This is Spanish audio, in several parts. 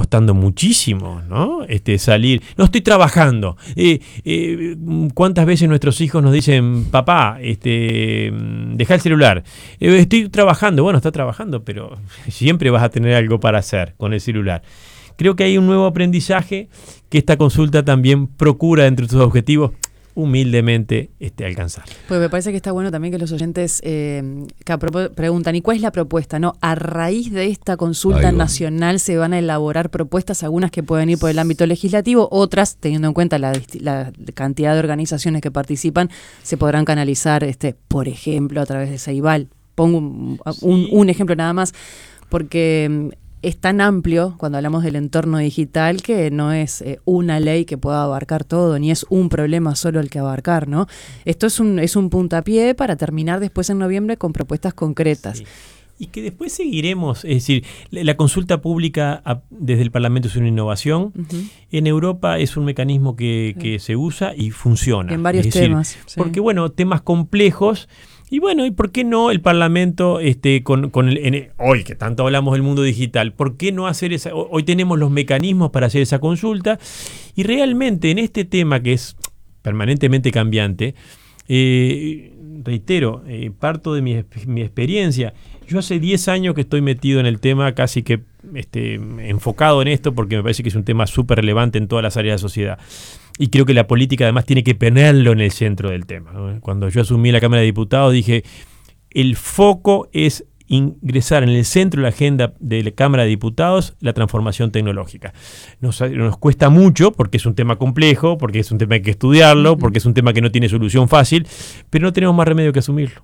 costando muchísimo, ¿no? Salir. No estoy trabajando. ¿Cuántas veces nuestros hijos nos dicen, papá, deja el celular? Estoy trabajando. Bueno, está trabajando, pero siempre vas a tener algo para hacer con el celular. Creo que hay un nuevo aprendizaje que esta consulta también procura, entre sus objetivos, humildemente alcanzar. Pues me parece que está bueno también que los oyentes preguntan, ¿y cuál es la propuesta? ¿No? A raíz de esta consulta nacional se van a elaborar propuestas, algunas que pueden ir por el ámbito legislativo, otras, teniendo en cuenta la cantidad de organizaciones que participan, se podrán canalizar, por ejemplo, a través de Ceibal. Pongo un ejemplo nada más, porque es tan amplio cuando hablamos del entorno digital que no es una ley que pueda abarcar todo, ni es un problema solo el que abarcar, ¿no? Esto es un puntapié para terminar después en noviembre con propuestas concretas. Sí. Y que después seguiremos, es decir, la consulta pública desde el Parlamento es una innovación. Uh-huh. En Europa es un mecanismo que se usa y funciona. En varios temas. Sí. Porque, temas complejos. Y ¿y por qué no el Parlamento, hoy que tanto hablamos del mundo digital, por qué no hacer esa? Hoy tenemos los mecanismos para hacer esa consulta, y realmente en este tema que es permanentemente cambiante, reitero, parto de mi experiencia. Yo hace 10 años que estoy metido en el tema, casi que enfocado en esto, porque me parece que es un tema súper relevante en todas las áreas de la sociedad. Y creo que la política además tiene que ponerlo en el centro del tema, ¿no? Cuando yo asumí la Cámara de Diputados dije, el foco es ingresar en el centro de la agenda de la Cámara de Diputados la transformación tecnológica. Nos cuesta mucho porque es un tema complejo, porque es un tema que hay que estudiarlo, porque es un tema que no tiene solución fácil, pero no tenemos más remedio que asumirlo.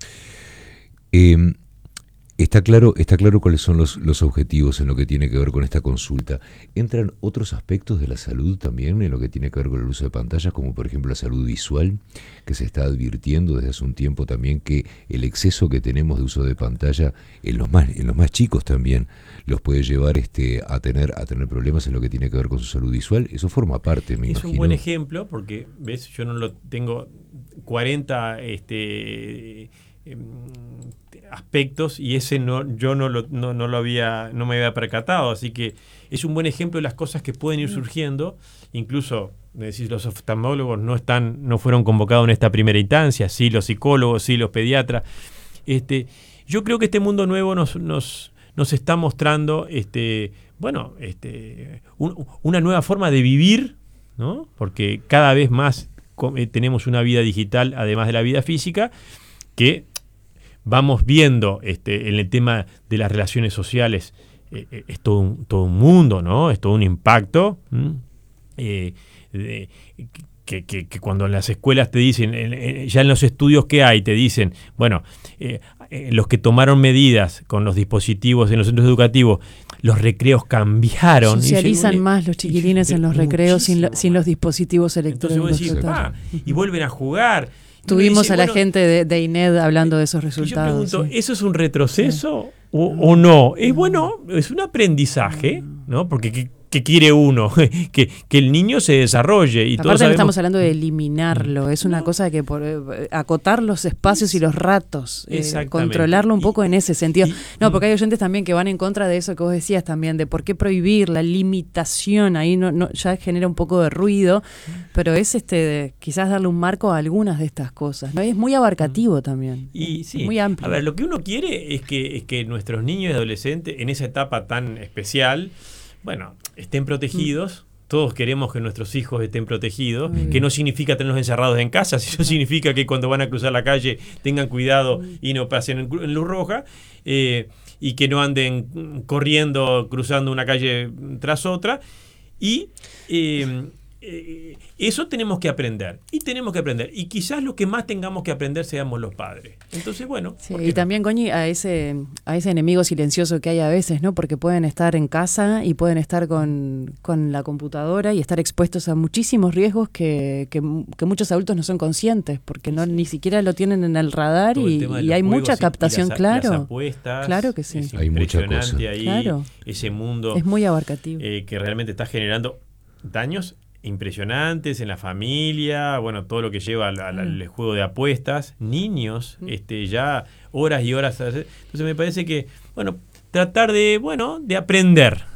Está claro cuáles son los objetivos en lo que tiene que ver con esta consulta. ¿Entran otros aspectos de la salud también en lo que tiene que ver con el uso de pantallas, como por ejemplo la salud visual, que se está advirtiendo desde hace un tiempo también que el exceso que tenemos de uso de pantalla en los más chicos también los puede llevar a tener problemas en lo que tiene que ver con su salud visual? Eso forma parte, me imagino. Es un buen ejemplo porque, ves, yo no lo tengo 40 aspectos y ese no me había percatado, así que es un buen ejemplo de las cosas que pueden ir surgiendo. Incluso los oftalmólogos no fueron convocados en esta primera instancia, sí los psicólogos, sí los pediatras. Yo creo que este mundo nuevo nos está mostrando una nueva forma de vivir, ¿no? Porque cada vez más tenemos una vida digital además de la vida física, que vamos viendo en el tema de las relaciones sociales, es todo un mundo, ¿no? Es todo un impacto. Que cuando en las escuelas te dicen, ya en los estudios que hay, te dicen, los que tomaron medidas con los dispositivos en los centros educativos, los recreos cambiaron. Socializan más los chiquilines en los recreos sin los dispositivos electrónicos. Entonces vos decís, y vuelven a jugar. Tuvimos a la gente de INED hablando de esos resultados. Yo pregunto, ¿eso es un retroceso o no? Es un aprendizaje, ¿no? Porque ¿qué quiere uno? que el niño se desarrolle. Y aparte no estamos hablando de eliminarlo, es una cosa que acotar los espacios y los ratos, controlarlo un poco en ese sentido. Porque hay oyentes también que van en contra de eso que vos decías también, de por qué prohibir la limitación, ahí no ya genera un poco de ruido, pero es quizás darle un marco a algunas de estas cosas, ¿no? Es muy abarcativo también, y sí, muy amplio. A ver, lo que uno quiere es que nuestros niños y adolescentes en esa etapa tan especial, estén protegidos. Todos queremos que nuestros hijos estén protegidos, que no significa tenerlos encerrados en casa, sino significa que cuando van a cruzar la calle tengan cuidado y no pasen en luz roja, y que no anden corriendo, cruzando una calle tras otra. Y eso tenemos que aprender. Y quizás lo que más tengamos que aprender seamos los padres. Entonces, sí, y también, Goñi, a ese enemigo silencioso que hay a veces, ¿no? Porque pueden estar en casa y pueden estar con la computadora y estar expuestos a muchísimos riesgos que muchos adultos no son conscientes, porque ni siquiera lo tienen en el radar, y hay mucha captación, claro. Las apuestas, claro que sí. Hay mucha cosa. Ahí, claro. Ese mundo es muy abarcativo. Que realmente está generando daños impresionantes en la familia, todo lo que lleva al juego de apuestas, niños, ya horas y horas. Entonces me parece que, tratar de aprender